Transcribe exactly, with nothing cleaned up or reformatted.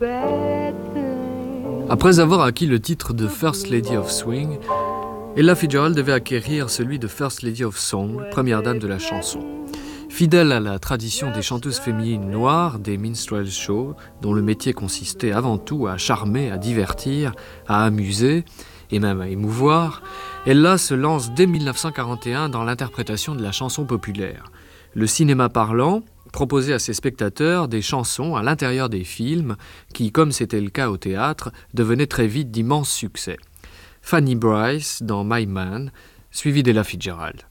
Après avoir acquis le titre de First Lady of Swing, Ella Fitzgerald devait acquérir celui de First Lady of Song, première dame de la chanson. Fidèle à la tradition des chanteuses féminines noires, des minstrel shows, dont le métier consistait avant tout à charmer, à divertir, à amuser et même à émouvoir, Ella se lance dès dix-neuf cent quarante et un dans l'interprétation de la chanson populaire. Le cinéma parlant proposait à ses spectateurs des chansons à l'intérieur des films qui, comme c'était le cas au théâtre, devenaient très vite d'immenses succès. Fanny Brice dans My Man, suivi d'Ella Fitzgerald.